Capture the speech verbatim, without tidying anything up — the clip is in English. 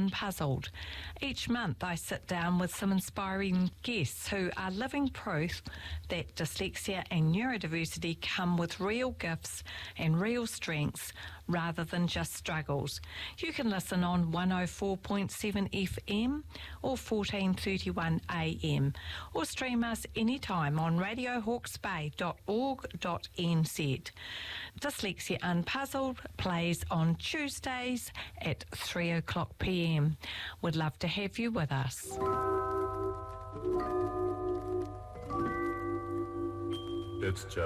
Unpuzzled. Each month I sit down with some inspiring guests who are living proof that dyslexia and neurodiversity come with real gifts and real strengths rather than just struggles. You can listen on one oh four point seven F M or fourteen thirty-one A M or stream us anytime on radio hawke's bay dot org dot n z. Dyslexia Unpuzzled plays on Tuesdays at three o'clock p m. We'd love to have you with us. It's just